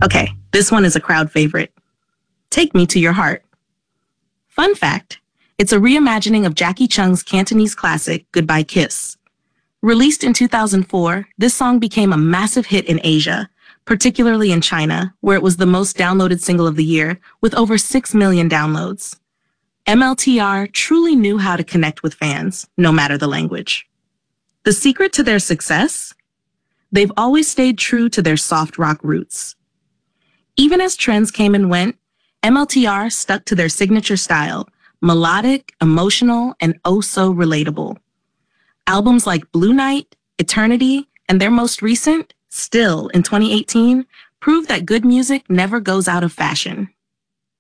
Okay, this one is a crowd favorite. Take Me to Your Heart. Fun fact, it's a reimagining of Jackie Chung's Cantonese classic, Goodbye Kiss. Released in 2004, this song became a massive hit in Asia, particularly in China, where it was the most downloaded single of the year with over 6 million downloads. MLTR truly knew how to connect with fans, no matter the language. The secret to their success? They've always stayed true to their soft rock roots. Even as trends came and went, MLTR stuck to their signature style, melodic, emotional, and oh so relatable. Albums like Blue Night, Eternity, and their most recent, Still, in 2018, prove that good music never goes out of fashion.